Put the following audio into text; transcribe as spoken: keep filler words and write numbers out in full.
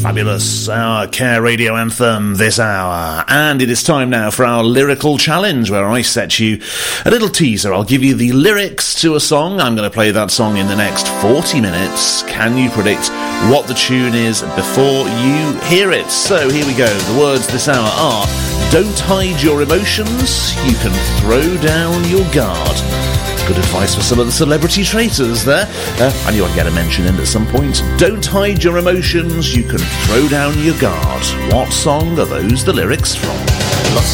Fabulous, our Care Radio anthem this hour. And it is time now for our lyrical challenge, where I set you a little teaser. I'll give you the lyrics to a song. I'm going to play that song in the next forty minutes. Can you predict what the tune is before you hear it? So here we go. The words this hour are: don't hide your emotions, you can throw down your guard. Good advice for some of the celebrity traitors there. Uh, I knew I'd get a mention in at some point. Don't hide your emotions, you can throw down your guard. What song are those the lyrics from? Lost